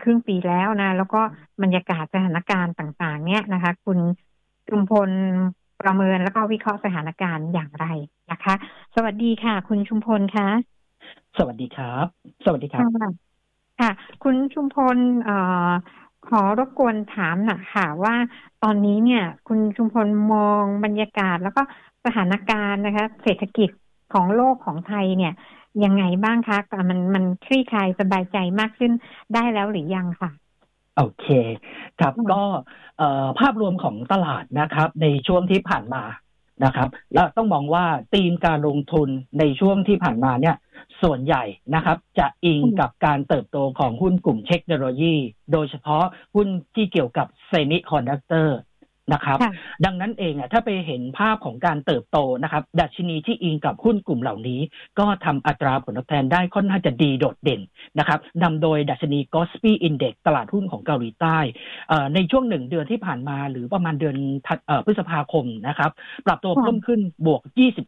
ครึ่งปีแล้วนะแล้วก็บรรยากาศสถานการณ์ต่างๆเนี่ยนะคะคุณชุมพลประเมินแล้วก็วิเคราะห์สถานการณ์อย่างไรนะคะสวัสดีค่ะคุณชุมพลคะสวัสดีครับสวัสดีครับค่ะค่ะคุณชุมพลขอรบกวนถามหน่อยค่ะว่าตอนนี้เนี่ยคุณชุมพลมองบรรยากาศแล้วก็สถานการณ์นะคะเศรษฐกิจของโลกของไทยเนี่ยยังไงบ้างคะมันคลี่คลายสบายใจมากขึ้นได้แล้วหรือยังค่ะโอเคครับก็ภาพรวมของตลาดนะครับในช่วงที่ผ่านมานะครับแล้วต้องมองว่าธีมการลงทุนในช่วงที่ผ่านมาเนี่ยส่วนใหญ่นะครับจะอิงกับการเติบโตของหุ้นกลุ่มเทคโนโลยีโดยเฉพาะหุ้นที่เกี่ยวกับเซมิคอนดักเตอร์นะครับดังนั้นเองถ้าไปเห็นภาพของการเติบโตนะครับดัชนีที่อิงกับหุ้นกลุ่มเหล่านี้ก็ทำอัตราผลตอบแทนได้ค่อนข้างจะดีโดดเด่นนะครับนำโดยดัชนี Kospi Index ตลาดหุ้นของเกาหลีใต้ในช่วง1 เดือนที่ผ่านมาหรือประมาณเดือนพฤษภาคมนะครับปรับตัวเพิ่มขึ้นบวก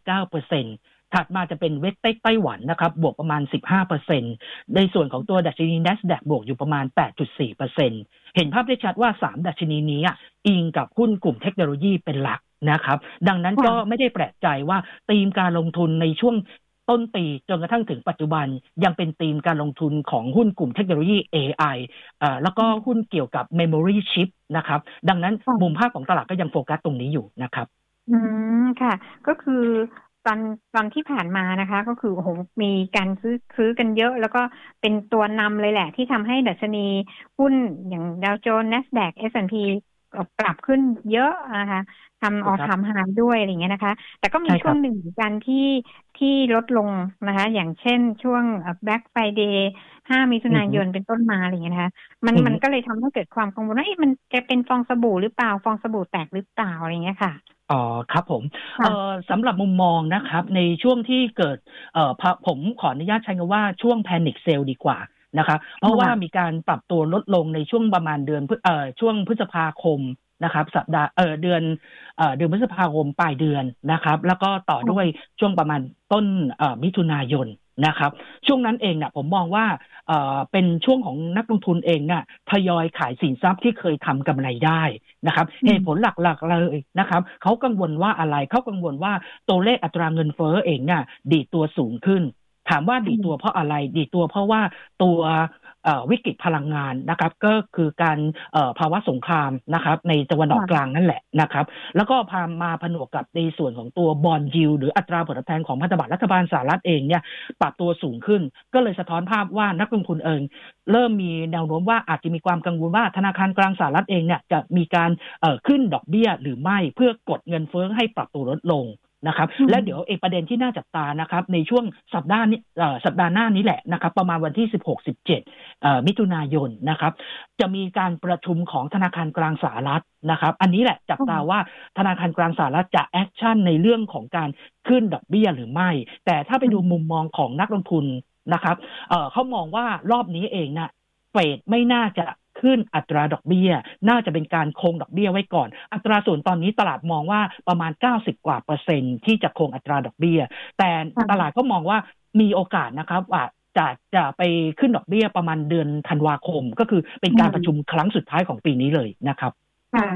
29%ถัดมาจะเป็นเวสเต็กไต้หวันนะครับบวกประมาณ 15% ในส่วนของตัวดัชนี NASDAQ บวกอยู่ประมาณ 8.4%เห็นภาพได้ชัดว่า3ดัชนีนี้อิงกับหุ้นกลุ่มเทคโนโลยีเป็นหลักนะครับดังนั้นก็ไม่ได้แปลกใจว่าธีมการลงทุนในช่วงต้นปีจนกระทั่งถึงปัจจุบันยังเป็นธีมการลงทุนของหุ้นกลุ่มเทคโนโลยี AI แล้วก็หุ้นเกี่ยวกับ Memory Chip นะครับดังนั้นมุมภาพของตลาดก็ยังโฟกัสตรงนี้อยู่นะครับค่ะก็คือตอนที่ผ่านมานะคะก็คือโอ้โหมีการซื้อกันเยอะแล้วก็เป็นตัวนำเลยแหละที่ทำให้ดัชนีหุ้นอย่างดาวโจนส์ NASDAQ S&P ปรับขึ้นเยอะนะคะทำออลไทม์ไฮด้วยอะไรอย่างเงี้ยนะคะแต่ก็มีช่วงหนึ่งเหมือนกันที่ลดลงนะคะอย่างเช่นช่วง Black Friday 5 มิถุนายนเป็นต้นมาอะไรอย่างเงี้ยนะคะมันก็เลยทำให้เกิดความกังวลว่ามันจะเป็นฟองสบู่หรือเปล่าฟองสบู่แตกหรือเปล่าอะไรอย่างเงี้ยค่ะอ๋อครับผมสำหรับมุมมองนะครับในช่วงที่เกิดผมขออนุญาตใช้คำว่าช่วง Panic Sale ดีกว่านะครับเพราะว่ามีการปรับตัวลดลงในช่วงประมาณช่วงพฤษภาคมนะครับเดือนพฤษภาคมปลายเดือนนะครับแล้วก็ต่อด้วยช่วงประมาณต้นมิถุนายนนะครับช่วงนั้นเองเนี่ยผมมองว่าเป็นช่วงของนักลงทุนเองเนี่ยทยอยขายสินทรัพย์ที่เคยทำกำไรได้นะครับเหตุผลหลักๆเลยนะครับเขากังวลว่าอะไรเขากังวลว่าตัวเลขอัตราเงินเฟ้อเองเนี่ยดีดตัวสูงขึ้นถามว่าดีดตัวเพราะอะไรดีดตัวเพราะว่าตัววิกฤตพลังงานนะครับก็คือการภาวะสงครามนะครับในตะวันออกกลางนั่นแหละนะครับแล้วก็พามาผนวกกับในส่วนของตัวบอนด์ยิลด์หรืออัตราผลตอบแทนของพันธบัตรรัฐบาลสหรัฐเองเนี่ยปรับตัวสูงขึ้นก็เลยสะท้อนภาพว่านักลงทุนเองเริ่มมีแนวโน้มว่าอาจจะมีความกังวลว่าธนาคารกลางสหรัฐเองเนี่ยจะมีการขึ้นดอกเบี้ยหรือไม่เพื่อกดเงินเฟ้อให้ปรับตัวลดลงนะครับและเดี๋ยวประเด็นที่น่าจับตานะครับในช่วงสัปดาห์หน้านี้แหละนะครับประมาณวันที่16-17มิถุนายนนะครับจะมีการประชุมของธนาคารกลางสหรัฐนะครับอันนี้แหละจับตาว่าธนาคารกลางสหรัฐจะแอคชั่นในเรื่องของการขึ้นดอกเบี้ยหรือไม่แต่ถ้าไปดูมุมมองของนักลงทุนนะครับเขามองว่ารอบนี้เองนะเฟดไม่น่าจะขึ้นอัตราดอกเบี้ยน่าจะเป็นการคงดอกเบี้ยไว้ก่อนอัตราส่วนตอนนี้ตลาดมองว่าประมาณ90 กว่า%ที่จะคงอัตราดอกเบี้ยแต่ตลาดก็มองว่ามีโอกาสนะครับว่าจะไปขึ้นดอกเบี้ยประมาณเดือนธันวาคมก็คือเป็นการประชุมครั้งสุดท้ายของปีนี้เลยนะครับค่ะ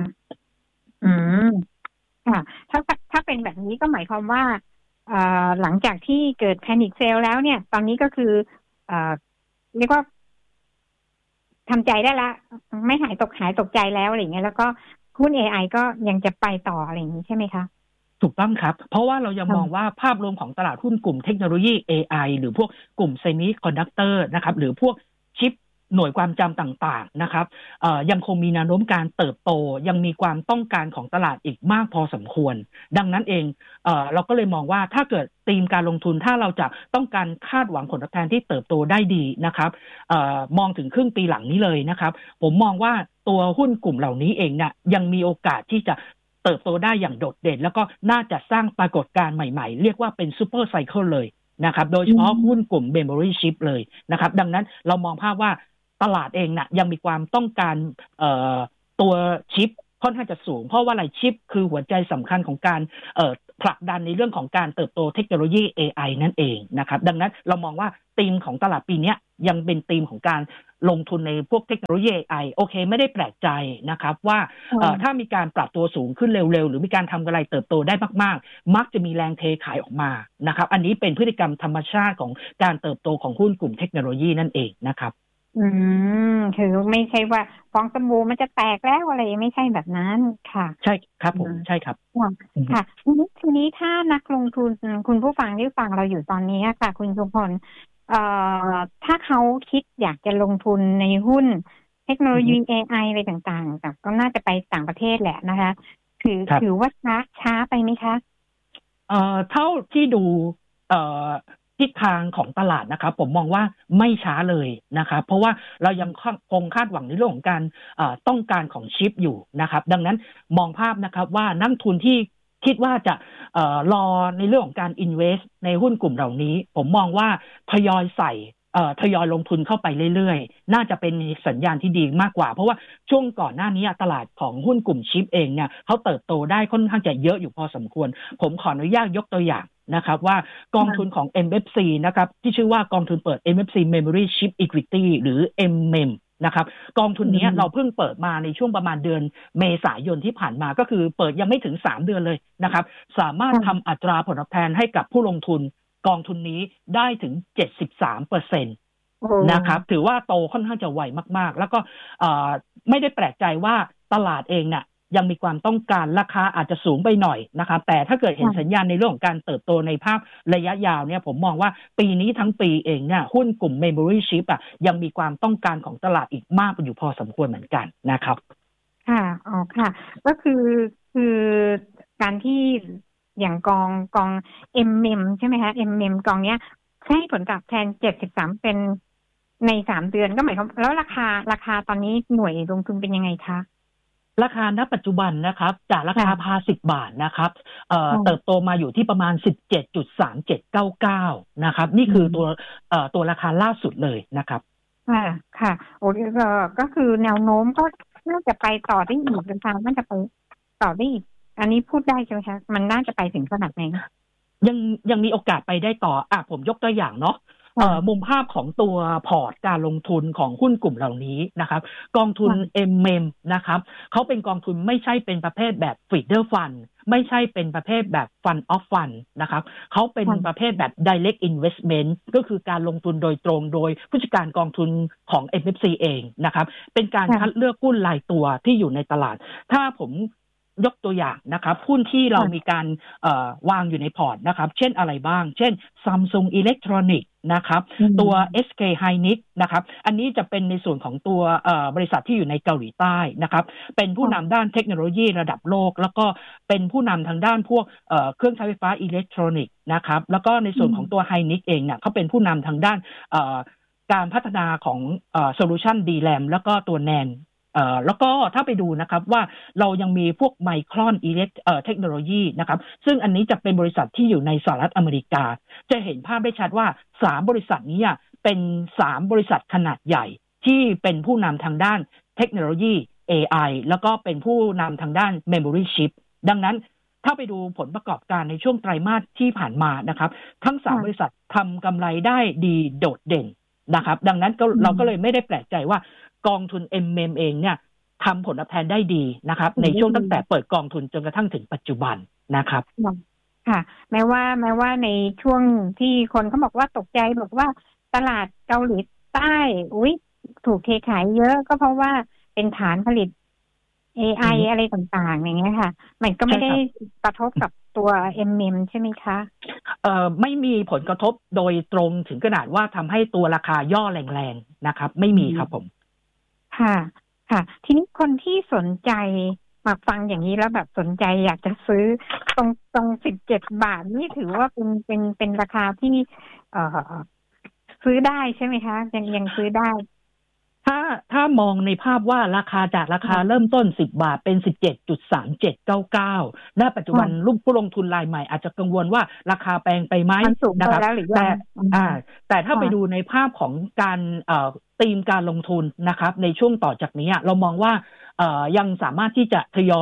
ค่ะถ้าเป็นแบบนี้ก็หมายความว่าหลังจากที่เกิดแพนิคเซลแล้วเนี่ยตอนนี้ก็คือเรียกว่าทำใจได้ละไม่หายตกใจแล้วอะไรเงี้ยแล้วก็หุ้น AI ก็ยังจะไปต่ออะไรอย่างนี้ใช่ไหมคะถูกต้องครับเพราะว่าเรายังมองว่าภาพรวมของตลาดหุ้นกลุ่มเทคโนโลยี AI หรือพวกกลุ่มเซมิคอนดักเตอร์นะครับหรือพวกชิปหน่วยความจำต่างๆนะครับยังคงมีแนวโน้มการเติบโตยังมีความต้องการของตลาดอีกมากพอสมควรดังนั้นเองเราก็เลยมองว่าถ้าเกิดธีมการลงทุนถ้าเราจะต้องการคาดหวังผลตอบแทนที่เติบโตได้ดีนะครับมองถึงครึ่งปีหลังนี้เลยนะครับผมมองว่าตัวหุ้นกลุ่มเหล่านี้เองเนี่ยยังมีโอกาสที่จะเติบโตได้อย่างโดดเด่นแล้วก็น่าจะสร้างปรากฏการณ์ใหม่ๆเรียกว่าเป็นซูเปอร์ไซเคิลเลยนะครับโดยเฉพาะหุ้นกลุ่ม Memory Chip เลยนะครับดังนั้นเรามองภาพว่าตลาดเองยังมีความต้องการตัวชิปค่อนข้างจะสูงเพราะว่าอะไรชิปคือหัวใจสำคัญของการผลักดันในเรื่องของการเติบโตเทคโนโลยี AI นั่นเองนะครับดังนั้นเรามองว่าธีมของตลาดปีนี้ยังเป็นธีมของการลงทุนในพวกเทคโนโลยี AI โอเคไม่ได้แปลกใจนะครับว่าถ้ามีการปรับตัวสูงขึ้นเร็วๆหรือมีการทำกำไรเติบโตได้มากๆมักจะมีแรงเทขายออกมานะครับอันนี้เป็นพฤติกรรมธรรมชาติของการเติบโตของหุ้นกลุ่มเทคโนโลยีนั่นเองนะครับคือไม่ใช่ว่าฟองสบู่มันจะแตกแล้วอะไรไม่ใช่แบบนั้นค่ะใช่ครับผมใช่ครับค่ะทีนี้ถ้านักลงทุนคุณผู้ฟังที่ฟังเราอยู่ตอนนี้ค่ะคุณชุมพลถ้าเขาคิดอยากจะลงทุนในหุ้นเทคโนโลยี AI อะไรต่างๆแต่ก็น่าจะไปต่างประเทศแหละนะคะถือว่าช้าไปไหมคะเท่าที่ดูทิศทางของตลาดนะครับผมมองว่าไม่ช้าเลยนะครับเพราะว่าเรายังคงคาดหวังในเรื่องของการต้องการของชิปอยู่นะครับดังนั้นมองภาพนะครับว่านักทุนที่คิดว่าจะรอในเรื่องของการ invest ในหุ้นกลุ่มเหล่านี้ผมมองว่าทยอยลงทุนเข้าไปเรื่อยๆน่าจะเป็นสัญญาณที่ดีมากกว่าเพราะว่าช่วงก่อนหน้านี้ตลาดของหุ้นกลุ่มชิปเองเนี่ยเขาเติบโตได้ค่อนข้างจะเยอะอยู่พอสมควรผมขออนุญาตยกตัวอย่างนะครับว่ากองทุนของ MFC นะครับที่ชื่อว่ากองทุนเปิด MFC Memory Chip Equity หรือ MMEM นะครับกองทุนนี้เราเพิ่งเปิดมาในช่วงประมาณเดือนเมษายนที่ผ่านมาก็คือเปิดยังไม่ถึง3เดือนเลยนะครับสามารถทำอัตราผลตอบแทนให้กับผู้ลงทุนกองทุนนี้ได้ถึง 73% นะครับถือว่าโตค่อนข้างจะไวมากๆแล้วก็ไม่ได้แปลกใจว่าตลาดเองเนี่ยยังมีความต้องการราคาอาจจะสูงไปหน่อยนะครับแต่ถ้าเกิดเห็นสัญญาณในเรื่องของการเติบโตในภาพระยะยาวเนี่ยผมมองว่าปีนี้ทั้งปีเองเนี่ยหุ้นกลุ่ม Memory Chip ยังมีความต้องการของตลาดอีกมากอยู่พอสมควรเหมือนกันนะครับค่ะอ๋อค่ะก็คือการที่อย่างกอง MMEM ใช่ไหมคะ MMEM กองเนี้ยให้ผลตอบแทน73เป็นใน3เดือนก็หมายความแล้วราคาตอนนี้หน่วยลงทุนเป็นยังไงคะราคาณปัจจุบันนะครับจากราคาพา10 บาทนะครับเติบโตมาอยู่ที่ประมาณ 17.3799 นะครับนี่คือตัวราคาล่าสุดเลยนะครับค่ะโอ้ก็คือแนวโน้มก็น่าจะไปต่อได้อีกราคาน่าจะไปต่อได้อีกอันนี้พูดได้ใช่ไหมคะมันน่าจะไปถึงขนาดไหนยังมีโอกาสไปได้ต่อผมยกตัวอย่างเนาะมุมภาพของตัวพอร์ตการลงทุนของหุ้นกลุ่มเหล่านี้นะครับกองทุน MMEM นะครับเขาเป็นกองทุนไม่ใช่เป็นประเภทแบบ feeder fund ไม่ใช่เป็นประเภทแบบ fund of fund นะครับเขาเป็นประเภทแบบ direct investment ก็คือการลงทุนโดยตรงโดยผู้จัดการกองทุนของ MFC เองนะครับเป็นการคัดเลือกหุ้นรายตัวที่อยู่ในตลาดถ้าผมยกตัวอย่างนะครับหุ้นที่เรามีการวางอยู่ในพอร์ตนะครับเช่นอะไรบ้างเช่น Samsung Electronics นะครับตัว SK Hynix นะครับอันนี้จะเป็นในส่วนของตัวบริษัทที่อยู่ในเกาหลีใต้นะครับเป็นผู้นำด้านเทคโนโลยีระดับโลกแล้วก็เป็นผู้นำทางด้านพวกเครื่องใช้ไฟฟ้าอิเล็กทรอนิกส์นะครับแล้วก็ในส่วนของตัว Hynix เองเนี่ยเขาเป็นผู้นำทางด้านการพัฒนาของโซลูชัน DRAM แล้วก็ตัว NANDแล้วก็ถ้าไปดูนะครับว่าเรายังมีพวกไมครอนเทคโนโลยีนะครับซึ่งอันนี้จะเป็นบริษัทที่อยู่ในสหรัฐอเมริกาจะเห็นภาพได้ชัดว่า3บริษัทนี้เป็น3บริษัทขนาดใหญ่ที่เป็นผู้นำทางด้านเทคโนโลยี AI แล้วก็เป็นผู้นำทางด้าน Memory Chip ดังนั้นถ้าไปดูผลประกอบการในช่วงไตรมาสที่ผ่านมานะครับทั้ง3บริษัททำกำไรได้ดีโดดเด่นนะครับดังนั้นเราก็เลยไม่ได้แปลกใจว่ากองทุน MMEM เองเนี่ยทำผลตอบแทนได้ดีนะครับในช่วงตั้งแต่เปิดกองทุนจนกระทั่งถึงปัจจุบันนะครับค่ะแม้ว่าในช่วงที่คนเขาบอกว่าตกใจบอกว่าตลาดเกาหลีใต้ถูกเทขายเยอะก็เพราะว่าเป็นฐานผลิต AI อะไรต่างๆอย่างเงี้ยค่ะมันก็ไม่ได้กระทบกับตัว MMEM ใช่ไหมคะไม่มีผลกระทบโดยตรงถึงขนาดว่าทำให้ตัวราคาย่อแรงๆนะครับไม่มีครับผมค่ะทีนี้คนที่สนใจมาฟังอย่างนี้แล้วแบบสนใจอยากจะซื้อตรง17 บาทนี่ถือว่าเป็นราคาที่ซื้อได้ใช่ไหมคะยังซื้อได้ถ้ามองในภาพว่าราคาจากราคาเริ่มต้น10 บาทเป็น 17.3799 ณ ปัจจุบันผู้ลงทุนรายใหม่อาจจะกังวลว่าราคาแพงไปไหมนะครับแต่ถ้าไปดูในภาพของการธีมการลงทุนนะครับในช่วงต่อจากนี้เรามองว่ายังสามารถที่จะทยอย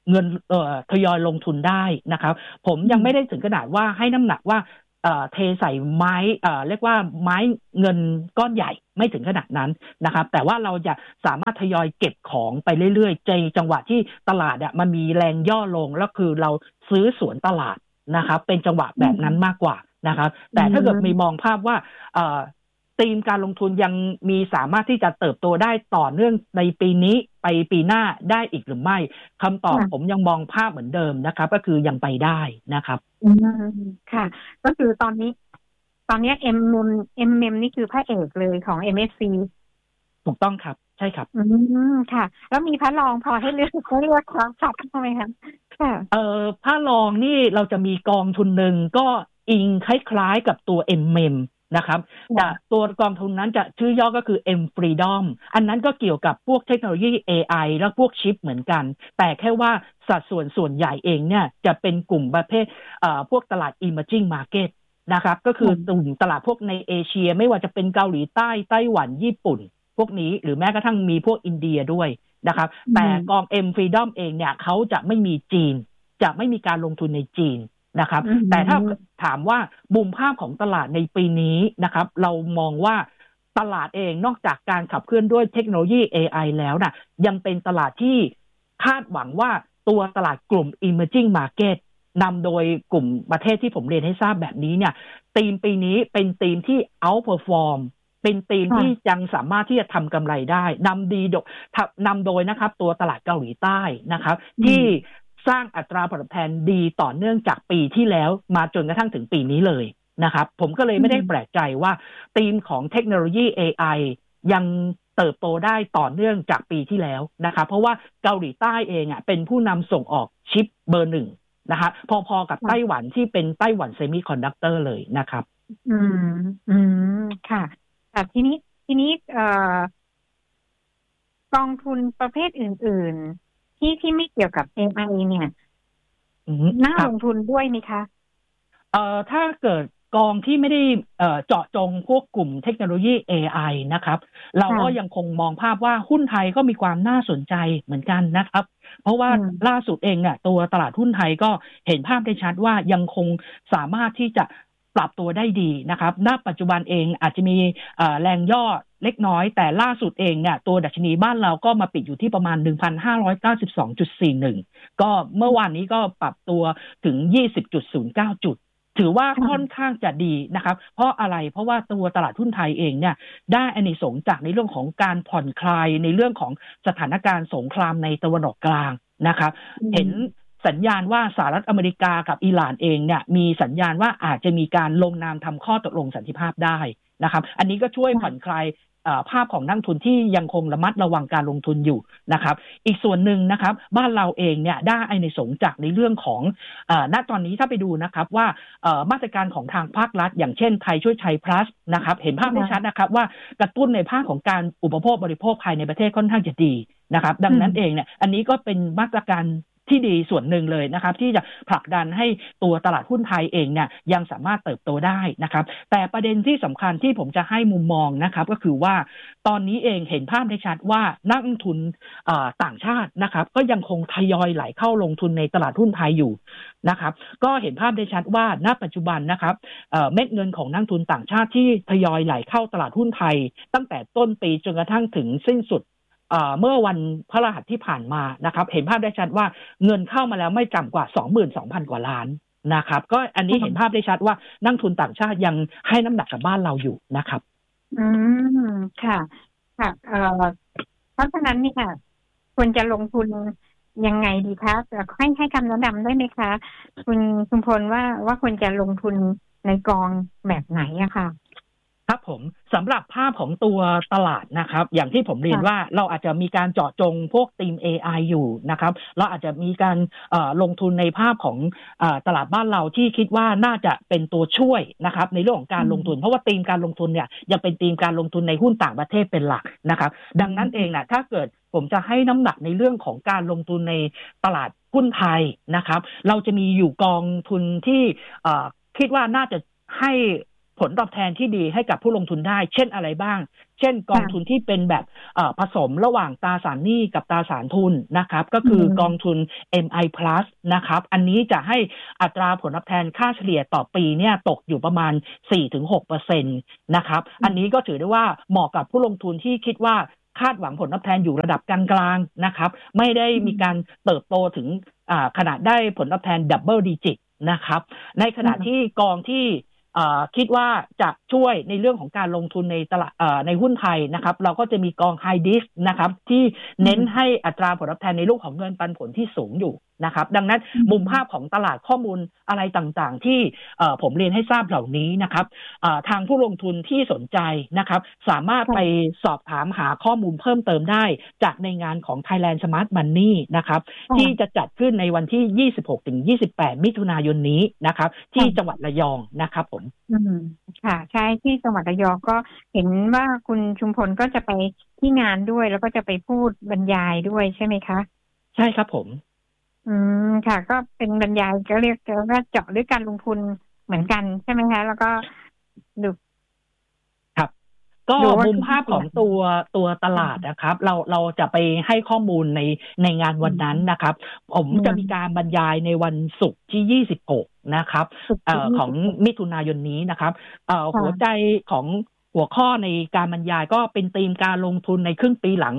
เงินทยอยลงทุนได้นะครับผมยังไม่ได้ถึงขนาดว่าให้น้ำหนักว่าเทใส่ไม้เรียกว่าไม้เงินก้อนใหญ่ไม่ถึงขนาดนั้นนะครับแต่ว่าเราจะสามารถทยอยเก็บของไปเรื่อยๆในจังหวะที่ตลาดมันมีแรงย่อลงแล้วคือเราซื้อสวนตลาดนะครับเป็นจังหวะแบบนั้นมากกว่านะครับแต่ถ้าเกิดมีมองภาพว่าธีมการลงทุนยังมีสามารถที่จะเติบโตได้ต่อเนื่องในปีนี้ไปปีหน้าได้อีกหรือไม่คำตอบผมยังมองภาพเหมือนเดิมนะครับก็คือยังไปได้นะครับค่ะก็คือตอนนี้เอ็มนี่คือพระเอกเลยของ MSC ถูกต้องครับใช่ครับค่ะแล้วมีพระรองพอให้เลือกครับจับไหมครับค่ะพระรองนี่เราจะมีกองทุนหนึ่งก็อิงคล้ายๆกับตัว MMนะครับแต่ตัวกองทุนนั้นจะชื่อย่อก็คือ M Freedom อันนั้นก็เกี่ยวกับพวกเทคโนโลยี AI และพวกชิปเหมือนกันแต่แค่ว่าสัดส่วนใหญ่เองเนี่ยจะเป็นกลุ่มประเภทพวกตลาด Emerging Market นะครับก็คือกลุ่มตลาดพวกในเอเชียไม่ว่าจะเป็นเกาหลีใต้ไต้หวันญี่ปุ่นพวกนี้หรือแม้กระทั่งมีพวกอินเดียด้วยนะครับแต่กอง M Freedom เองเนี่ยเขาจะไม่มีจีนจะไม่มีการลงทุนในจีนนะครับแต่ถ้าถามว่ามุมภาพของตลาดในปีนี้นะครับเรามองว่าตลาดเองนอกจากการขับเคลื่อนด้วยเทคโนโลยี AI แล้วนะยังเป็นตลาดที่คาดหวังว่าตัวตลาดกลุ่ม Emerging Market นำโดยกลุ่มประเทศที่ผมเรียนให้ทราบแบบนี้เนี่ยธีมปีนี้เป็นธีมที่ outperform เป็นธีมที่ยังสามารถที่จะทำกำไรได้นำโดยนะครับตัวตลาดเกาหลีใต้นะครับที่สร้างอัตราผลตอบแทนดีต่อเนื่องจากปีที่แล้วมาจนกระทั่งถึงปีนี้เลยนะครับผมก็เลยไม่ได้แปลกใจว่าธีมของเทคโนโลยี AI ยังเติบโตได้ต่อเนื่องจากปีที่แล้วนะครับเพราะว่าเกาหลีใต้เองเป็นผู้นำส่งออกชิปเบอร์หนึ่งนะคะพอๆกับไต้หวันที่เป็นไต้หวันเซมิคอนดักเตอร์เลยนะครับค่ะแต่ทีนี้กองทุนประเภทอื่นๆที่ไม่เกี่ยวกับ AI เนี่ยน่าลงทุนด้วยไหมคะถ้าเกิดกองที่ไม่ได้เจาะจงพวกกลุ่มเทคโนโลยี AI นะครับเราก็ยังคงมองภาพว่าหุ้นไทยก็มีความน่าสนใจเหมือนกันนะครับเพราะว่าล่าสุดเองตัวตลาดหุ้นไทยก็เห็นภาพได้ชัดว่ายังคงสามารถที่จะปรับตัวได้ดีนะครับณปัจจุบันเองอาจจะมีแรงย่อเล็กน้อยแต่ล่าสุดเองเนี่ยตัวดัชนีบ้านเราก็มาปิดอยู่ที่ประมาณ 1,592.41 ก็เมื่อวานนี้ก็ปรับตัวถึง 20.09 จุดถือว่าค่อนข้างจะดีนะครับเพราะอะไรเพราะว่าตัวตลาดหุ้นไทยเองเนี่ยได้อานิสงส์จากในเรื่องของการผ่อนคลายในเรื่องของสถานการณ์สงครามในตะวันออกกลางนะครับเห็นสัญญาณว่าสหรัฐอเมริกากับอิหร่านเองเนี่ยมีสัญญาณว่าอาจจะมีการลงนามทำข้อตกลงสันติภาพได้นะครับอันนี้ก็ช่วยผ่อนคลายภาพของนักทุนที่ยังคงระมัดระวังการลงทุนอยู่นะครับอีกส่วนหนึ่งนะครับบ้านเราเองเนี่ยได้อานิสงส์จากในเรื่องของณตอนนี้ถ้าไปดูนะครับว่ามาตรการของทางภาครัฐอย่างเช่นไทยช่วยไทย plus นะครับเห็นภาพได้ชัดนะครับว่ากระตุ้นในภาคของการอุปโภคบริโภคภายในประเทศค่อนข้างจะดีนะครับดังนั้นเองเนี่ยอันนี้ก็เป็นมาตรการที่ดีส่วนหนึ่งเลยนะครับที่จะผลักดันให้ตัวตลาดหุ้นไทยเองเนี่ยยังสามารถเติบโตได้นะครับแต่ประเด็นที่สำคัญที่ผมจะให้มุมมองนะครับก็คือว่าตอนนี้เองเห็นภาพได้ชัดว่านักลงทุนต่างชาตินะครับก็ยังคงทยอยไหลเข้าลงทุนในตลาดหุ้นไทยอยู่นะครับก็เห็นภาพได้ชัดว่าณปัจจุบันนะครับเม็ดเงินของนักทุนต่างชาติที่ทยอยไหลเข้าตลาดหุ้นไทยตั้งแต่ต้นปีจนกระทั่งถึงสิ้นสุดเมื่อวันพฤหัสที่ผ่านมานะครับเห็นภาพได้ชัดว่าเงินเข้ามาแล้วไม่ต่ำกว่า 22,000 กว่าล้านนะครับก็อันนี้เห็นภาพได้ชัดว่านักทุนต่างชาติยังให้น้ำหนักกับบ้านเราอยู่นะครับค่ะค่ะเพราะฉะนั้นนี่ค่ะควรจะลงทุนยังไงดีคะให้คำแนะนำได้ไหมคะคุณพลว่าควรจะลงทุนในกองแบบไหนอะค่ะครับผมสำหรับภาพของตัวตลาดนะครับอย่างที่ผมเรียนว่าเราอาจจะมีการเจาะจงพวกธีม AI อยู่นะครับเราอาจจะมีการลงทุนในภาพของตลาดบ้านเราที่คิดว่าน่าจะเป็นตัวช่วยนะครับในเรื่องของการลงทุนเพราะว่าธีมการลงทุนเนี่ยยังเป็นธีมการลงทุนในหุ้นต่างประเทศเป็นหลักนะครับดังนั้นเองนะถ้าเกิดผมจะให้น้ำหนักในเรื่องของการลงทุนในตลาดหุ้นไทยนะครับเราจะมีอยู่กองทุนที่คิดว่าน่าจะให้ผลตอบแทนที่ดีให้กับผู้ลงทุนได้เช่นอะไรบ้างเช่นกองทุนที่เป็นแบบผสมระหว่างตราสารหนี้กับตราสารทุนนะครับก็คือกองทุน MI Plus นะครับอันนี้จะให้อัตราผลตอบแทนค่าเฉลี่ยต่อปีเนี่ยตกอยู่ประมาณ 4-6% นะครับอันนี้ก็ถือได้ว่าเหมาะกับผู้ลงทุนที่คิดว่าคาดหวังผลตอบแทนอยู่ระดับกลางๆนะครับไม่ได้มีการเติบโตถึงขนาดได้ผลตอบแทนดับเบิลดิจิตนะครับในขณะที่กองที่คิดว่าจะช่วยในเรื่องของการลงทุนในตลาดในหุ้นไทยนะครับเราก็จะมีกอง High Risk นะครับที่เน้นให้อัตราผลตอบแทนในรูปของเงินปันผลที่สูงอยู่นะครับดังนั้นมุมภาพของตลาดข้อมูลอะไรต่างๆที่ผมเรียนให้ทราบเหล่านี้นะครับทางผู้ลงทุนที่สนใจนะครับสามารถไปสอบถามหาข้อมูลเพิ่มเติมได้จากในงานของ Thailand Smart Money นะครับที่จะจัดขึ้นในวันที่ 26-28 มิถุนายนนี้นะครับที่จังหวัดระยองนะครับผมค่ะใช่ที่จังหวัดระยองก็เห็นว่าคุณชุมพลก็จะไปที่งานด้วยแล้วก็จะไปพูดบรรยายด้วยใช่ไหมคะใช่ครับผมค่ะก็เป็นบรรยายก็เรียกว่าเจาะลึกการลงทุนเหมือนกันใช่ไหมคะแล้วก็ดูครับก็มุมภาพของตัวตลาดนะครับเราจะไปให้ข้อมูลในงานวันนั้นนะครับผมจะมีการบรรยายในวันศุกร์ที่26นะครับของมิถุนายนนี้นะครับหัวใจของหัวข้อในการบรรยายก็เป็นธีมการลงทุนในครึ่งปีหลัง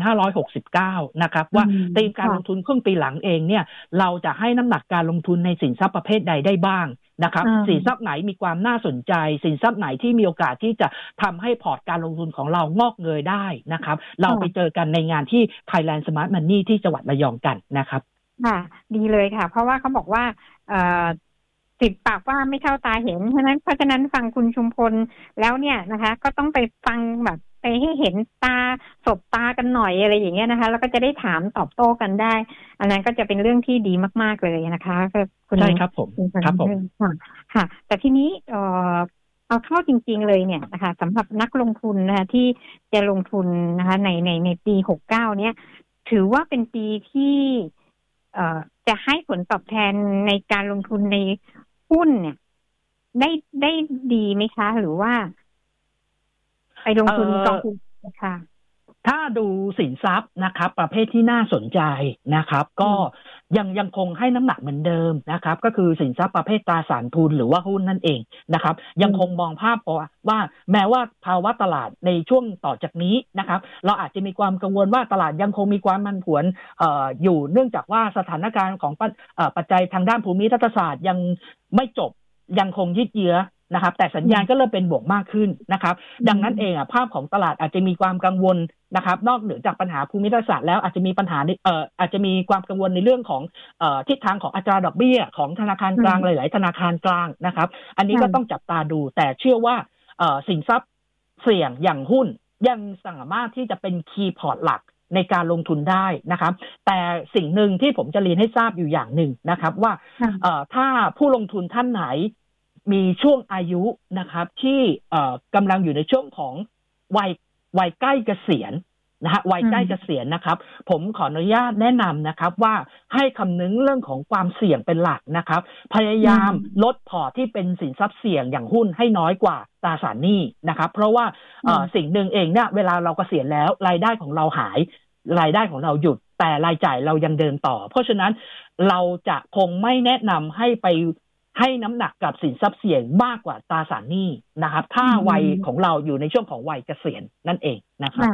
2569 นะครับว่าธีมการลงทุนครึ่งปีหลังเองเนี่ยเราจะให้น้ำหนักการลงทุนในสินทรัพย์ประเภทใดได้บ้างนะครับสินทรัพย์ไหนมีความน่าสนใจสินทรัพย์ไหนที่มีโอกาสที่จะทำให้พอร์ตการลงทุนของเรางอกเงยได้นะครับเราไปเจอกันในงานที่ Thailand Smart Money ที่จังหวัดระยองกันนะครับค่ะดีเลยค่ะเพราะว่าเขาบอกว่าติดปากว่าไม่เท่าตาเห็นเพราะฉะนั้นฟังคุณชุมพลแล้วเนี่ยนะคะก็ต้องไปฟังแบบไปให้เห็นตาสบตากันหน่อยอะไรอย่างเงี้ยนะคะแล้วก็จะได้ถามตอบโต้กันได้อันนั้นก็จะเป็นเรื่องที่ดีมากๆเลยนะคะใช่ครับผมครับผมค่ะแต่ทีนี้เอาเข้าจริงๆเลยเนี่ยนะคะสำหรับนักลงทุนนะคะที่จะลงทุนนะคะในปี69เนี้ยถือว่าเป็นปีที่จะให้ผลตอบแทนในการลงทุนในหุ้นเนี่ยได้ดีไหมคะหรือว่าไปลงทุนกองทุนค่ะถ้าดูสินทรัพย์นะครับประเภทที่น่าสนใจนะครับก็ยังคงให้น้ำหนักเหมือนเดิมนะครับก็คือสินทรัพย์ประเภทตราสารทุนหรือว่าหุ้นนั่นเองนะครับยังคงมองภาพว่าแม้ว่าภาวะตลาดในช่วงต่อจากนี้นะครับเราอาจจะมีความกังวลว่าตลาดยังคงมีความผันผวนอยู่เนื่องจากว่าสถานการณ์ของปัจจัยทางด้านภูมิรัฐศาสตร์ยังไม่จบยังคงยืดเยื้อนะครับแต่สัญญาณก็เริ่มเป็นบวกมากขึ้นนะครับดังนั้นเองภาพของตลาดอาจจะมีความกังวลนะครับนอกเหนือจากปัญหาภูมิรัฐศาสตร์แล้วอาจจะมีปัญหาอาจจะมีความกังวลในเรื่องของทิศทางของอัตราดอกเบี้ยของธนาคารกลางหลายๆธนาคารกลางนะครับอันนี้ก็ต้องจับตาดูแต่เชื่อว่าสินทรัพย์เสี่ยงอย่างหุ้นยังสามารถที่จะเป็นคีย์พอร์ตหลักในการลงทุนได้นะครับแต่สิ่งหนึ่งที่ผมจะเรียนให้ทราบอยู่อย่างหนึ่งนะครับว่าถ้าผู้ลงทุนท่านไหนมีช่วงอายุนะครับที่กำลังอยู่ในช่วงของวัยใกล้เกษียณนะฮะวัยใกล้เกษียณนะครับผมขออนุญาตแนะนำนะครับว่าให้คำนึงเรื่องของความเสี่ยงเป็นหลักนะครับพยายามลดพอร์ตที่เป็นสินทรัพย์เสี่ยงอย่างหุ้นให้น้อยกว่าตราสารหนี้นะครับเพราะว่าสิ่งหนึ่งเองเนี่ยเวลาเราเกษียณแล้วรายได้ของเราหายรายได้ของเราหยุดแต่รายจ่ายเรายังเดินต่อเพราะฉะนั้นเราจะคงไม่แนะนำให้ไปให้น้ำหนักกับสินทรัพย์เสี่ยงมากกว่าตราสารหนี้นะครับถ้าวัยของเราอยู่ในช่วงของวัยเกษียณนั่นเองนะครับ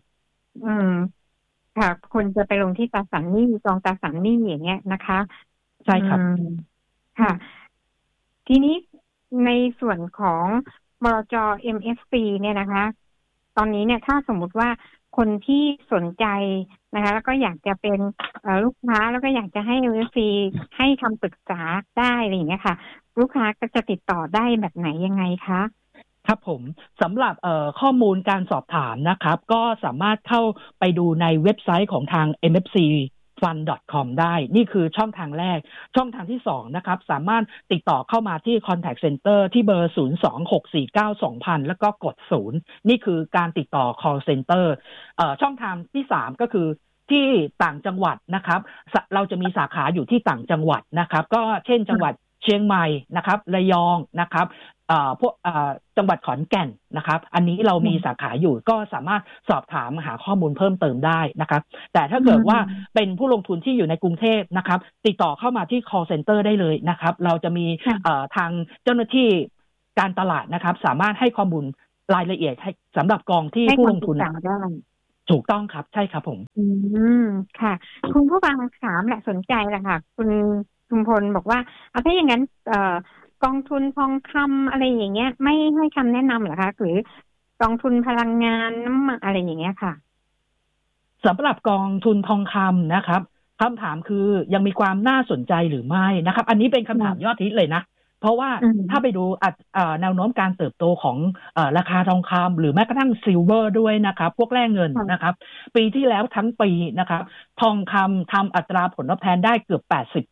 ค่ะคนจะไปลงที่ตราสารหนี้กองตราสารหนี้อย่างเงี้ยนะคะใช่ครับค่ะทีนี้ในส่วนของบลจ. MFC เนี่ยนะคะตอนนี้เนี่ยถ้าสมมุติว่าคนที่สนใจนะคะแล้วก็อยากจะเป็นลูกค้าแล้วก็อยากจะให้ MFC ให้คำปรึกษาได้อะไรอย่างเงี้ยค่ะลูกค้าก็จะติดต่อได้แบบไหนยังไงคะครับผมสำหรับข้อมูลการสอบถามนะครับก็สามารถเข้าไปดูในเว็บไซต์ของทาง mfcfund.com ได้นี่คือช่องทางแรกช่องทางที่2นะครับสามารถติดต่อเข้ามาที่ Contact Center ที่เบอร์ 026492000 แล้วก็กด0นี่คือการติดต่อ Call Center ช่องทางที่3ก็คือที่ต่างจังหวัดนะครับเราจะมีสาขาอยู่ที่ต่างจังหวัดนะครับก็เช่นจังหวัดเชียงใหม่นะครับระยองนะครับพวกจังหวัดขอนแก่นนะครับอันนี้เรามีสาขาอยู่ก็สามารถสอบถามหาข้อมูลเพิ่มเติมได้นะครับแต่ถ้าเกิดว่าเป็นผู้ลงทุนที่อยู่ในกรุงเทพนะครับติดต่อเข้ามาที่ call center ได้เลยนะครับเราจะมีทางเจ้าหน้าที่การตลาดนะครับสามารถให้ข้อมูลรายละเอียดให้สำหรับกองที่ผู้ลงทุนได้ถูกต้องครับใช่ครับผมค่ะคุณผู้ฟังถามแหละสนใจแหละค่ะคุณชุมพลบอกว่าถ้าอย่างนั้นกองทุนทองคำอะไรอย่างเงี้ยไม่ให้คำแนะนำเหรอคะหรือกองทุนพลังงานน้ำมันอะไรอย่างเงี้ยค่ะสำหรับกองทุนทองคำนะครับคำถามคือยังมีความน่าสนใจหรือไม่นะครับอันนี้เป็นคำถามยอดฮิตเลยนะเพราะว่าถ้าไปดูแนวโน้มการเติบโตของราคาทองคำหรือแม้กระทั่งซิลเวอร์ด้วยนะครับพวกแร่เงินนะครับปีที่แล้วทั้งปีนะครับทองคำทำอัตราผลตอบแทนได้เกือบ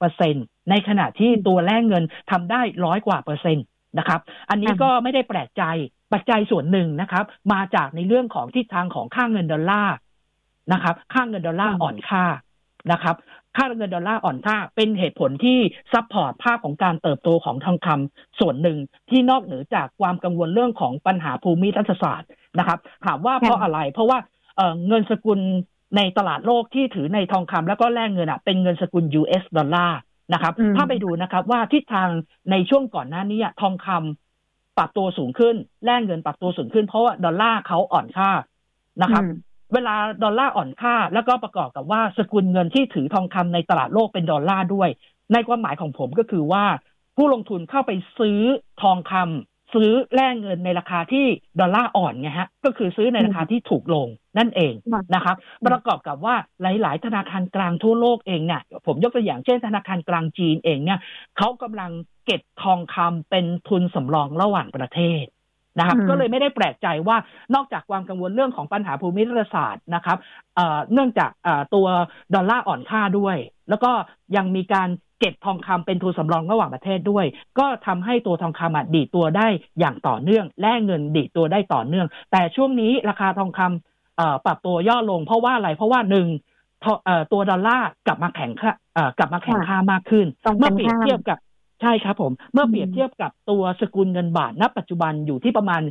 80% ในขณะที่ตัวแร่เงินทำได้100 กว่าเปอร์เซ็นต์นะครับอันนี้ก็ไม่ได้แปลกใจปัจจัยส่วนหนึ่งนะครับมาจากในเรื่องของทิศทางของค่าเงินดอลลาร์นะครับค่าเงินดอลลาร์อ่อนค่านะครับค่าเงินดอลลาร์อ่อนค่าเป็นเหตุผลที่ซัพพอร์ตภาพของการเติบโตของทองคำส่วนหนึ่งที่นอกเหนือจากความกังวลเรื่องของปัญหาภูมิรัฐศาสตร์นะครับถามว่าเพราะอะไรเพราะว่าเงินสกุลในตลาดโลกที่ถือในทองคำแล้วก็แลกเงินเป็นเงินสกุล US ดอลลาร์นะครับถ้าไปดูนะครับว่าทิศทางในช่วงก่อนหน้านี้ทองคำปรับตัวสูงขึ้นแลกเงินปรับตัวสูงขึ้นเพราะว่าดอลลาร์เขาอ่อนค่านะครับเวลาดอลลาร์อ่อนค่าแล้วก็ประกอบกับว่าสกุลเงินที่ถือทองคำในตลาดโลกเป็นดอลลาร์ด้วยในความหมายของผมก็คือว่าผู้ลงทุนเข้าไปซื้อทองคำซื้อแลกเงินในราคาที่ดอลลาร์อ่อนไงฮะก็คือซื้อในราคาที่ถูกลงนั่นเองนะครับประกอบกับว่าหลายๆธนาคารกลางทั่วโลกเองเนี่ยผมยกตัวอย่างเช่นธนาคารกลางจีนเองเนี่ยเขากำลังเก็บทองคำเป็นทุนสำรองระหว่างประเทศนะครับก็เลยไม่ได้แปลกใจว่านอกจากความกังวลเรื่องของปัญหาภูมิรัฐศาสตร์นะครับเนื่องจากตัวดอลลาร์อ่อนค่าด้วยแล้วก็ยังมีการเก็บทองคำเป็นทุนสำรองระหว่างประเทศด้วยก็ทำให้ตัวทองคำดีดตัวได้อย่างต่อเนื่องแลกเงินดีดตัวได้ต่อเนื่องแต่ช่วงนี้ราคาทองคำปรับตัวย่อลงเพราะว่าอะไรเพราะว่าหนึ่งตัวดอลลาร์กลับมาแข็งค่ามากขึ้นเมื่อเปรียบเทียบกับใช่ครับผมเมื่อเปรียบเทียบกับตัวสกุลเงินบาทณปัจจุบันอยู่ที่ประมาณ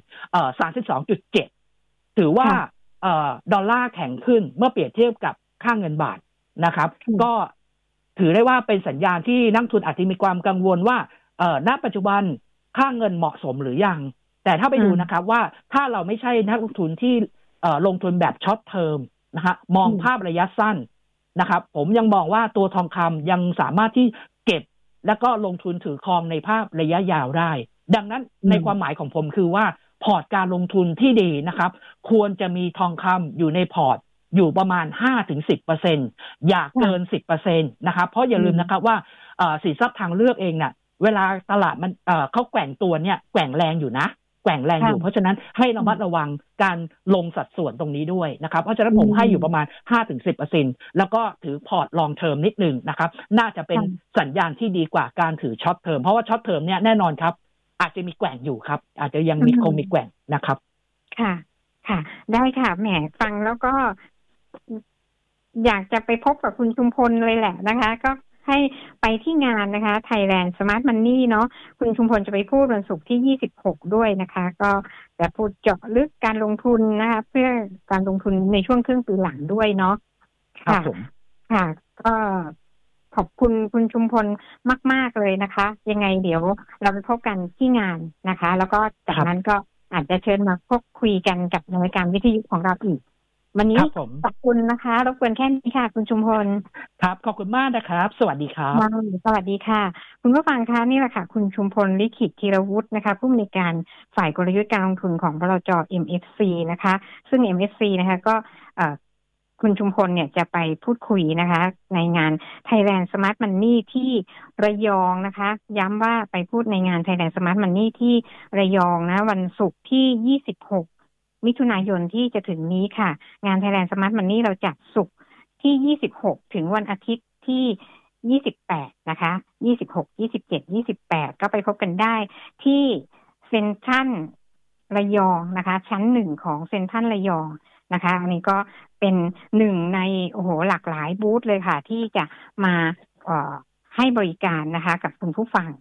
32.7 ถือว่าดอลลาร์แข็งขึ้นเมื่อเปรียบเทียบกับค่าเงินบาทนะครับก็ถือได้ว่าเป็นสัญญาณที่นักทุนอาจจะมีความกังวลว่าณปัจจุบันค่าเงินเหมาะสมหรือยังแต่ถ้าไปดูนะครับว่าถ้าเราไม่ใช่นักลงทุนที่ลงทุนแบบช็อตเทอมนะฮะมองภาพระยะสั้นนะครับผมยังมองว่าตัวทองคำยังสามารถที่เก็บแล้วก็ลงทุนถือครองในภาพระยะยาวได้ดังนั้นในความหมายของผมคือว่าพอร์ตการลงทุนที่ดีนะครับควรจะมีทองคำอยู่ในพอร์ตอยู่ประมาณ 5-10% อย่าเกิน 10% นะครับเพราะอย่าลืมนะครับว่าสินทรัพย์ทางเลือกเองเนี่ยเวลาตลาดมันเขาแกว่งตัวเนี่ยแกว่งแรงอยู่นะแกว่งแรงอยู่เพราะฉะนั้นให้ระมัดระวังการลงสัดส่วนตรงนี้ด้วยนะครับเพราะฉะนั้นผมให้อยู่ประมาณ 5-10% แล้วก็ถือพอร์ตลองเทอมนิดนึงนะครับน่าจะเป็นสัญญาณที่ดีกว่าการถือช็อตเทอมเพราะว่าช็อตเทอมเนี่ยแน่นอนครับอาจจะมีแกว่งอยู่ครับอาจจะยังมีแกว่งนะครับค่ะค่ะได้ค่ะแหมฟังแล้วก็อยากจะไปพบกับคุณชุมพลเลยแหละนะคะก็ให้ไปที่งานนะคะ Thailand Smart Money เนาะคุณชุมพลจะไปพูดวันศุกร์ที่26ด้วยนะคะก็จะพูดเจาะลึกการลงทุนนะคะเพื่อการลงทุนในช่วงครึ่งปีหลังด้วยเนาะค่ะค่ะก็ขอบคุณคุณชุมพลมากๆเลยนะคะยังไงเดี๋ยวเราไปพบกันที่งานนะคะแล้วก็จากนั้นก็อาจจะเชิญมาพูดคุยกันกับรายการวิทยุของเราอีกวันนี้ขอบคุณนะคะรบกวนแค่นี้ค่ะคุณชุมพลครับขอบคุณมากนะครับสวัสดีครับสวัสดีค่ะคุณผู้ฟังคะนี่แหละค่ะคุณชุมพลลิขิตธีรวุฒินะคะผู้อำนวยการฝ่ายกลยุทธ์การลงทุนของบลจ. MFC นะคะซึ่ง MFC นะคะก็คุณชุมพลเนี่ยจะไปพูดคุยนะคะในงาน Thailand Smart Money ที่ระยองนะคะย้ำว่าไปพูดในงาน Thailand Smart Money ที่ระยองนะวันศุกร์ที่26มิถุนายนที่จะถึงนี้ค่ะงาน Thailand Smart Money เราจัดศุกร์ที่26ถึงวันอาทิตย์ที่28นะคะ26 27 28ก็ไปพบกันได้ที่เซ็นทรัลระยองนะคะชั้น1ของเซ็นทรัลระยองนะคะอันนี้ก็เป็นหนึ่งในหลากหลายบูธเลยค่ะที่จะมาให้บริการนะคะกับคุณผู้ฟัง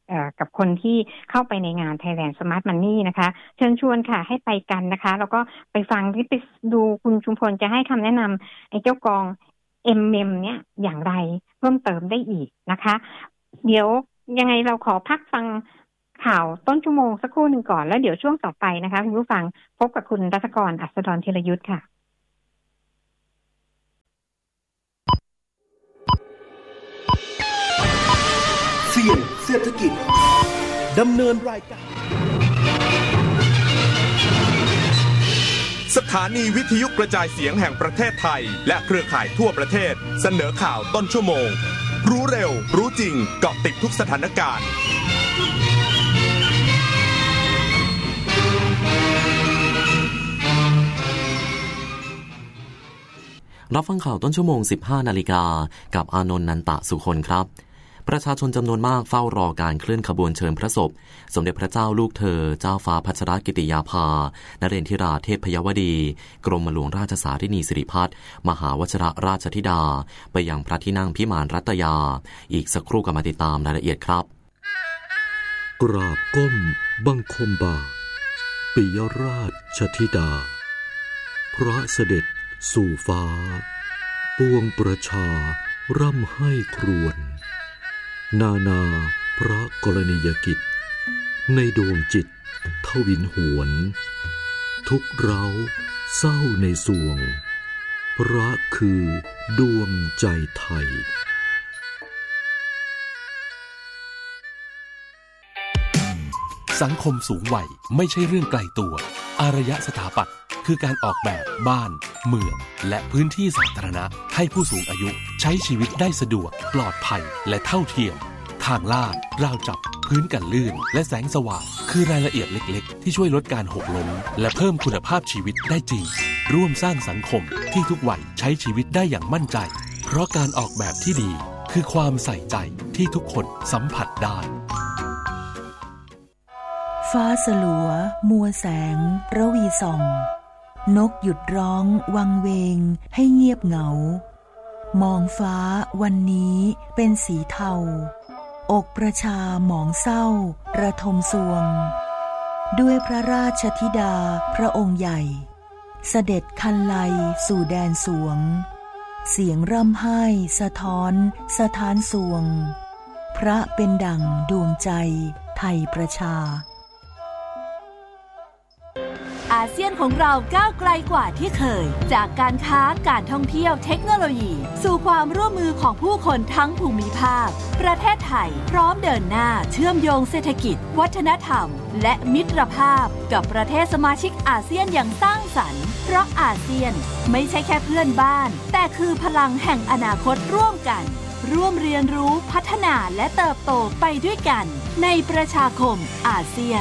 กับคนที่เข้าไปในงาน Thailand Smart Money นะคะเชิญชวนค่ะให้ไปกันนะคะแล้วก็ไปฟังที่ไปดูคุณชุมพลจะให้คำแนะนำไอ้เจ้ากอง MM เนี่ยอย่างไรเพิ่มเติมได้อีกนะคะเดี๋ยวยังไงเราขอพักฟังข่าวต้นชั่วโมงสักครู่หนึ่งก่อนแล้วเดี๋ยวช่วงต่อไปนะคะคุณผู้ฟังพบกับคุณรัตกร อัศดรธีรยุทธค่ะเสี่ยงเศรษฐกิจดำเนินรายการสถานีวิทยุกระจายเสียงแห่งประเทศไทยและเครือข่ายทั่วประเทศเสนอข่าวต้นชั่วโมงรู้เร็วรู้จริงเกาะติดทุกสถานการณ์รับฟังข่าวต้นชั่วโมง 15 นาฬิกากับอานนท์ นันตะสุคนครับประชาชนจำนวนมากเฝ้ารอการเคลื่อนขบวนเชิญพระศพสมเด็จพระเจ้าลูกเธอเจ้าฟ้าพัชรกิติยาภานเรนทิราเทพพยวดีกรมหลวงราชสารินีสิริพัฒน์มหาวชรราชธิดาไปยังพระที่นั่งพิมานรัตยาอีกสักครู่ก็มาติดตามรายละเอียดครับกราบก้มบังคมบาทปิยราชธิดาพระเสด็จสู่ฟ้าปวงประชาร่ำให้ครวญนานาพระกรณียกิจในดวงจิตทวินหวนทุกเร้าเศร้าในสวงพระคือดวงใจไทยสังคมสูงวัยไม่ใช่เรื่องไกลตัวอารยสถาปัตย์คือการออกแบบบ้านเมืองและพื้นที่สาธารณะให้ผู้สูงอายุใช้ชีวิตได้สะดวกปลอดภัยและเท่าเทียมทางลาดราวจับพื้นกันลื่นและแสงสว่างคือรายละเอียดเล็กๆที่ช่วยลดการหกล้มและเพิ่มคุณภาพชีวิตได้จริงร่วมสร้างสังคมที่ทุกวัยใช้ชีวิตได้อย่างมั่นใจเพราะการออกแบบที่ดีคือความใส่ใจที่ทุกคนสัมผัสได้ฟ้าสลัวมัวแสงระวีส่องนกหยุดร้องวังเวงให้เงียบเหงามองฟ้าวันนี้เป็นสีเทาอกประชาหมองเศร้าระทมสวงด้วยพระราชธิดาพระองค์ใหญ่เสด็จคันไลสู่แดนสวงเสียงร่ำไห้สะท้อนสถานสวงพระเป็นดั่งดวงใจไทยประชาอาเซียนของเราก้าวไกลกว่าที่เคยจากการค้าการท่องเที่ยวเทคโนโลยีสู่ความร่วมมือของผู้คนทั้งภูมิภาคประเทศไทยพร้อมเดินหน้าเชื่อมโยงเศรษฐกิจวัฒนธรรมและมิตรภาพกับประเทศสมาชิกอาเซียนอย่างสร้างสรรค์เพราะอาเซียนไม่ใช่แค่เพื่อนบ้านแต่คือพลังแห่งอนาคตร่วมกันร่วมเรียนรู้พัฒนาและเติบโตไปด้วยกันในประชาคมอาเซียน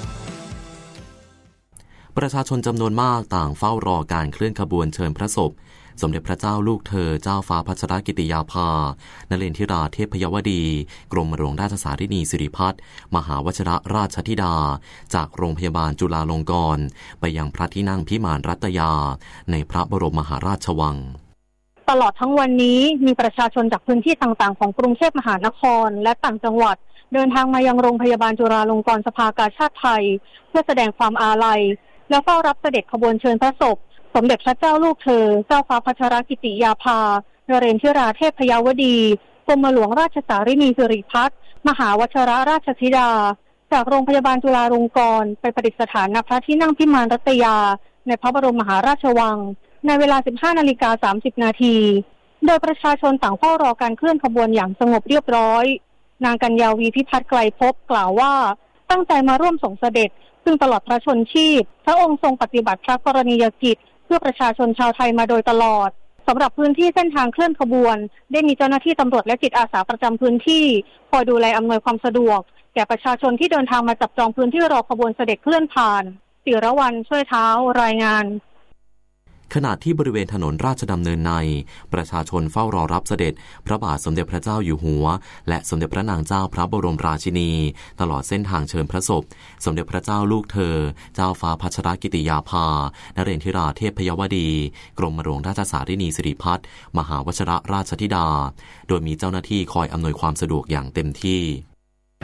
ประชาชนจำนวนมากต่างเฝ้ารอการเคลื่อนขบวนเชิญพระศพสมเด็จพระเจ้าลูกเธอเจ้าฟ้าพัชรกิติยาภานเรนทิราเทพพยวดีกรมหลวงราชสารินีสิริพัฒน์มหาวชรราชธิดาจากโรงพยาบาลจุฬาลงกรณ์ไปยังพระที่นั่งพิมานรัตยาในพระบรมมหาราชวังตลอดทั้งวันนี้มีประชาชนจากพื้นที่ต่างๆของกรุงเทพมหานครและต่างจังหวัดเดินทางมายังโรงพยาบาลจุฬาลงกรณ์สภากาชาดไทยเพื่อแสดงความอาลัยและเฝ้ารับเสด็จขบวนเชิญพระศพสมเด็จพระเจ้าลูกเธอเจ้าฟ้าพัชรกิติยาภานเรนทิราเทพพยวดีกรมหลวงราชสารินีสิริพัฒน์มหาวชรราชธิดาจากโรงพยาบาลจุฬาลงกรณ์ไปประดิษฐานณพระที่นั่งพิมานรัตยาในพระบรมมหาราชวังในเวลา 15:30 น.โดยประชาชนต่างเฝ้ารอการเคลื่อนขบวนอย่างสงบเรียบร้อยนางกัญญาวีพิพัฒน์ไกลภพกล่าวว่าตั้งใจมาร่วมส่งเสด็จซึ่งตลอดพระชนชีพพระองค์ทรงปฏิบัติพระกรณียกิจเพื่อประชาชนชาวไทยมาโดยตลอดสำหรับพื้นที่เส้นทางเคลื่อนขบวนได้มีเจ้าหน้าที่ตำรวจและจิตอาสาประจำพื้นที่คอยดูแลอำนวยความสะดวกแก่ประชาชนที่เดินทางมาจับจองพื้นที่รอขบวนเสด็จเคลื่อนผ่านศิรวรรณช่วยเท้ารายงานขณะที่บริเวณถนนราชดำเนินในประชาชนเฝ้ารอรับเสด็จพระบาทสมเด็จพระเจ้าอยู่หัวและสมเด็จพระนางเจ้าพระบรมราชินีตลอดเส้นทางเชิญพระศพสมเด็จพระเจ้าลูกเธอเจ้าฟ้าพัชรกิติยาภานเรนทิราเทพพยวดีกรมหลวงราชสารินีสิริพัฒน์มหาวชรราชธิดาโดยมีเจ้าหน้าที่คอยอำนวยความสะดวกอย่างเต็มที่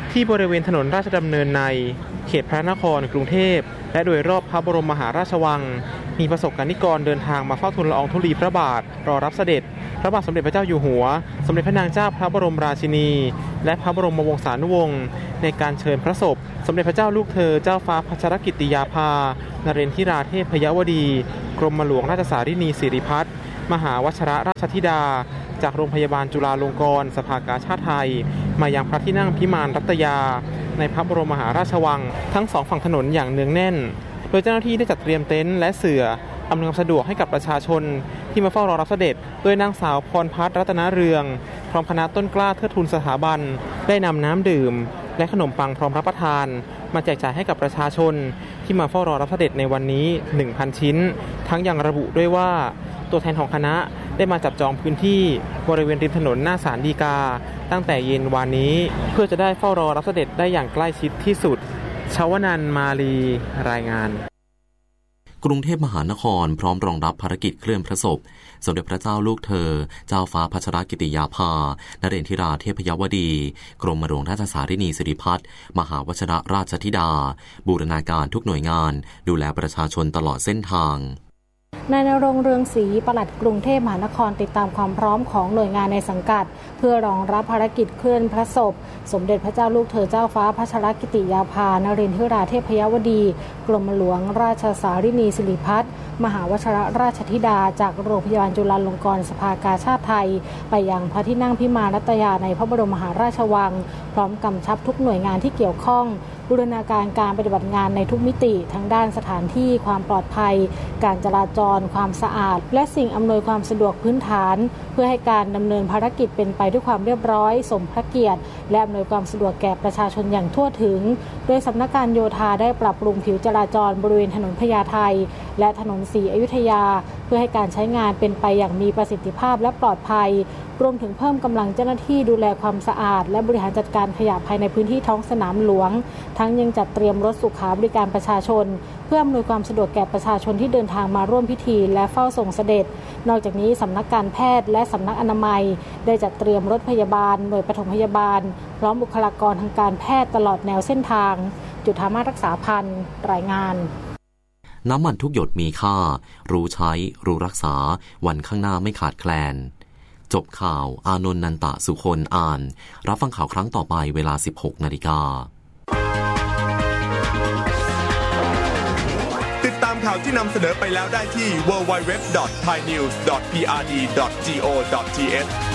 ที่บริเวณถนนราชดำเนินในเขตพระนครกรุงเทพและโดยรอบพระบรมมหาราชวังมีประสบกนิกรเดินทางมาเฝ้าทูลละอองธุลีพระบาทรอรับเสด็จพระบาทสมเด็จพระเจ้าอยู่หัวสมเด็จพระนางเจ้าพระบรมราชินีและพระบรมวงศานุวงศ์ในการเชิญพระศพสมเด็จพระเจ้าลูกเธอเจ้าฟ้าพัชรกิติยาภานเรนทิราเทพยวดีกรมหลวงราชสารินีสิริพัฒน์มหาวชิรราชธิดาจากโรงพยาบาลจุฬาลงกรณ์สภากาชาดไทยมายังพระที่นั่งพิมานรัตยาในพระบรมมหาราชวังทั้งสองฝั่งถนนอย่างเนืองแน่นโดยเจ้าหน้าที่ได้จัดเตรียมเต็นท์และเสื่ออำนวยความสะดวกให้กับประชาชนที่มาเฝ้ารอรับเสด็จโดยนางสาวพรพัฒน์รัตนเรืองพร้อมคณะต้นกล้าเทิดทูนสถาบันได้นำน้ำดื่มและขนมปังพร้อมรับประทานมาแจกจ่ายให้กับประชาชนที่มาเฝ้ารอรับเสด็จในวันนี้ 1,000 ชิ้นทั้งยังระบุด้วยว่าตัวแทนของคณะได้มาจับจองพื้นที่บริเวณริมถนนหน้าศาลฎีกาตั้งแต่เย็นวานนี้เพื่อจะได้เฝ้ารอรับเสด็จได้อย่างใกล้ชิดที่สุดชวนันท์มาลีรายงานกรุงเทพมหานครพร้อมรองรับภารกิจเคลื่อนพระศพสมเด็จพระเจ้าลูกเธอเจ้าฟ้าพัชรกิติยาภานเรนทิราเทพยวดีกรมหลวงราชสารินีสิริพัฒน์มหาวชิรราชธิดาบูรณาการทุกหน่วยงานดูแลประชาชนตลอดเส้นทางนายณรงค์เรืองศรีปลัดกรุงเทพมหานครติดตามความพร้อมของหน่วยงานในสังกัดเพื่อรองรับภารกิจเคลื่อนพระศพสมเด็จพระเจ้าลูกเธอเจ้าฟ้าพัชรกิติยาภานเรนทิราเทพยวดีกรมหลวงราชสารินีสิริพัฒน์มหาวชิรราชธิดาจากโรงพยาบาลจุฬาลงกรณ์สภากาชาดไทยไปยังพระที่นั่งพิมานรัตยาในพระบรมมหาราชวังพร้อมกำชับทุกหน่วยงานที่เกี่ยวข้องบูรณาการการปฏิบัติงานในทุกมิติทั้งด้านสถานที่ความปลอดภัยการจราจรความสะอาดและสิ่งอำนวยความสะดวกพื้นฐานเพื่อให้การดำเนินภารกิจเป็นไปด้วยความเรียบร้อยสมพระเกียรติและอำนวยความสะดวกแก่ประชาชนอย่างทั่วถึงโดยสำนักการโยธาได้ปรับปรุงผิวจราจรบริเวณถนนพญาไทและถนนศรีอยุธยาเพื่อให้การใช้งานเป็นไปอย่างมีประสิทธิภาพและปลอดภัยรวมถึงเพิ่มกำลังเจ้าหน้าที่ดูแลความสะอาดและบริหารจัดการขยะภายในพื้นที่ท้องสนามหลวงทั้งยังจัดเตรียมรถสุขาบริการประชาชนเพื่ออำนวยความสะดวกแก่ประชาชนที่เดินทางมาร่วมพิธีและเฝ้าส่งเสด็จนอกจากนี้สำนักการแพทย์และสำนักอนามัยได้จัดเตรียมรถพยาบาลหน่วยปฐมพยาบาลพร้อมบุคลากรทางการแพทย์ตลอดแนวเส้นทางจุฑามาสรักษาพันธ์รายงานน้ำมันทุกหยดมีค่ารู้ใช้รู้รักษาวันข้างหน้าไม่ขาดแคลนจบข่าวอานนท์นันตะสุคนอ่านรับฟังข่าวครั้งต่อไปเวลา 16:00 น. ติดตามข่าวที่นำเสนอไปแล้วได้ที่ www.thainews.prd.go.th